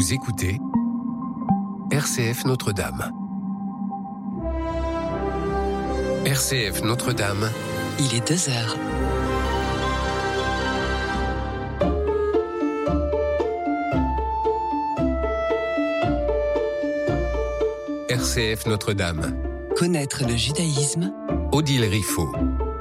Vous écoutez RCF Notre-Dame. RCF Notre-Dame. Il est 2h. RCF Notre-Dame. Connaître le judaïsme. Odile Riffaut.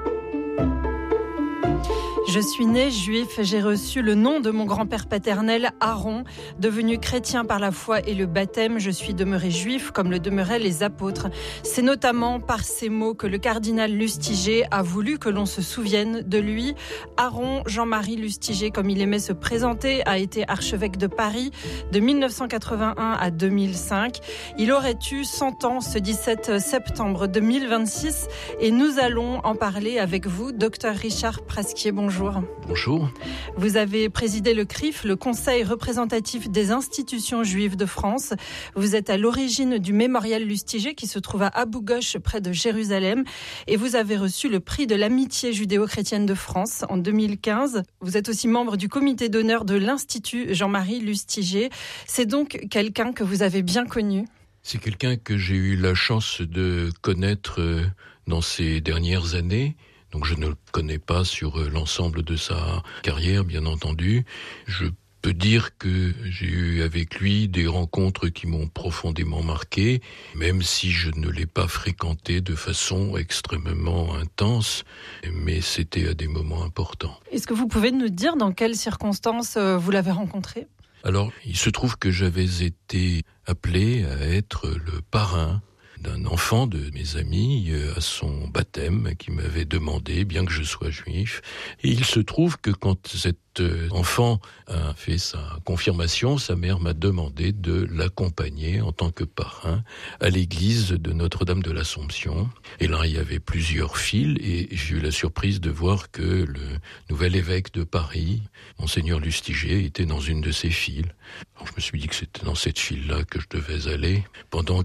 Je suis né juif, j'ai reçu le nom de mon grand-père paternel, Aaron. Devenu chrétien par la foi et le baptême, je suis demeuré juif comme le demeuraient les apôtres. C'est notamment par ces mots que le cardinal Lustiger a voulu que l'on se souvienne de lui. Aaron Jean-Marie Lustiger, comme il aimait se présenter, a été archevêque de Paris de 1981 à 2005. Il aurait eu 100 ans ce 17 septembre 2026 et nous allons en parler avec vous, docteur Richard Prasquier. Bonjour. Bonjour. Vous avez présidé le CRIF, le Conseil représentatif des institutions juives de France. Vous êtes à l'origine du mémorial Lustiger qui se trouve à Abou Gosh, près de Jérusalem. Et vous avez reçu le prix de l'amitié judéo-chrétienne de France en 2015. Vous êtes aussi membre du comité d'honneur de l'Institut Jean-Marie Lustiger. C'est donc quelqu'un que vous avez bien connu. C'est quelqu'un que j'ai eu la chance de connaître dans ces dernières années. Donc je ne le connais pas sur l'ensemble de sa carrière, bien entendu. Je peux dire que j'ai eu avec lui des rencontres qui m'ont profondément marqué, même si je ne l'ai pas fréquenté de façon extrêmement intense, mais c'était à des moments importants. Est-ce que vous pouvez nous dire dans quelles circonstances vous l'avez rencontré ? Alors, il se trouve que j'avais été appelé à être le parrain d'un enfant de mes amis à son baptême qui m'avait demandé, bien que je sois juif. Et il se trouve que quand cet enfant a fait sa confirmation, sa mère m'a demandé de l'accompagner en tant que parrain à l'église de Notre-Dame de l'Assomption. Et là, il y avait plusieurs files et j'ai eu la surprise de voir que le nouvel évêque de Paris, Monseigneur Lustiger, était dans une de ces files. Alors, je me suis dit que c'était dans cette file-là que je devais aller. Pendant